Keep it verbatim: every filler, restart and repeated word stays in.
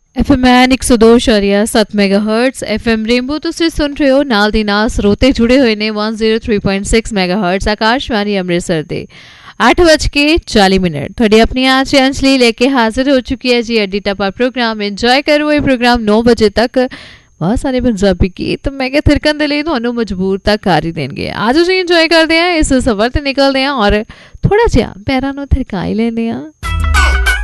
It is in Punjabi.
एफ एम एन एक सौ दो शरिया सत्त mega hertz F M rainbow ਤੁਸੀਂ ਸੁਣ ਰਹੇ ਹੋ ਨਾਲ ਦੀ ਨਾਲ ਸਰੋਤੇ ਜੁੜੇ ਹੋਏ ਨੇ ਇੱਕ ਸੌ ਤਿੰਨ ਪੁਆਇੰਟ ਛੇ ਮੈਗਾ ਹਰਟਜ਼ ਆਕਾਸ਼ਵਾਣੀ ਅੰਮ੍ਰਿਤਸਰ ਦੇ ਅੱਠ ਵੱਜ ਕੇ ਚਾਲੀ ਮਿੰਟ ਤੁਹਾਡੀ ਆਪਣੀ ਆਜ ਅੰਜਲੀ ਲੈ ਕੇ ਹਾਜ਼ਰ ਹੋ ਚੁੱਕੀ ਹੈ ਜੀ ਅੱਡੀ ਟੱਪਾ ਪ੍ਰੋਗਰਾਮ ਇੰਜੋਏ ਕਰੋ ਇਹ ਪ੍ਰੋਗਰਾਮ ਨੌ ਵਜੇ ਤੱਕ ਬਹੁਤ ਸਾਰੇ ਪੰਜਾਬੀ ਗੀਤ ਮੈਂ ਕਿਹਾ ਥਿਰਕਣ ਦੇ ਲਈ ਤੁਹਾਨੂੰ ਮਜਬੂਰ ਤਾਂ ਕਰ ਹੀ ਦੇਣਗੇ ਅੱਜ ਅਸੀਂ ਇੰਜੋਏ ਕਰਦੇ ਹਾਂ ਇਸ ਸਫ਼ਰ ਤੇ ਨਿਕਲਦੇ ਹਾਂ ਔਰ ਥੋੜਾ ਜਿਹਾ ਪੈਰਾਂ ਨੂੰ ਥਿਰਕਾ ਹੀ ਲੈਂਦੇ ਹਾਂ